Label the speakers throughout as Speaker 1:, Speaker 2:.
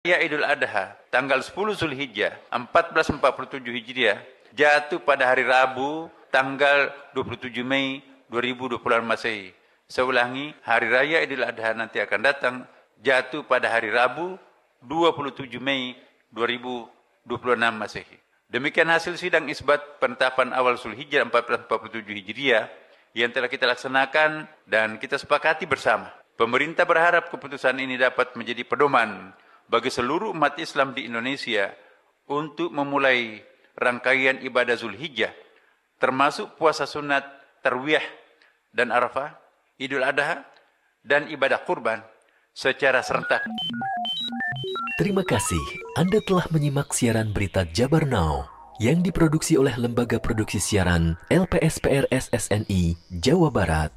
Speaker 1: Ya Idul Adha, tanggal 10 Zulhijjah, 1447 Hijriah, jatuh pada hari Rabu, tanggal 27 Mei 2024 Masehi. Saya ulangi, Hari Raya Idul Adha nanti akan datang, jatuh pada hari Rabu, 27 Mei 2026 Masehi. Demikian hasil sidang isbat penetapan awal Zulhijjah 1447 Hijriah yang telah kita laksanakan dan kita sepakati bersama. Pemerintah berharap keputusan ini dapat menjadi pedoman bagi seluruh umat Islam di Indonesia untuk memulai rangkaian ibadah Zulhijjah, termasuk puasa sunat, tarwiyah, dan Arafah, Idul Adha, dan ibadah kurban secara serentak.
Speaker 2: Terima kasih Anda telah menyimak siaran berita Jabar Now yang diproduksi oleh Lembaga Produksi Siaran LPSPR SSNI Jawa Barat.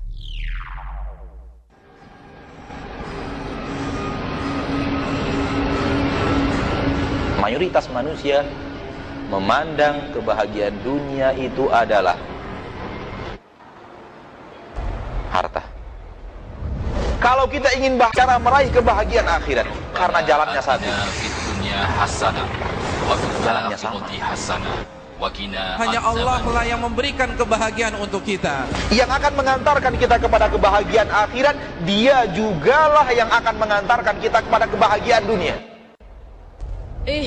Speaker 3: Mayoritas manusia memandang kebahagiaan dunia itu adalah harta. Kalau kita ingin cara meraih kebahagiaan akhirat, karena jalannya satu. Jalannya sama.
Speaker 4: Hanya Allah lah yang memberikan kebahagiaan untuk kita.
Speaker 3: Yang akan mengantarkan kita kepada kebahagiaan akhirat, Dia jugalah yang akan mengantarkan kita kepada kebahagiaan dunia.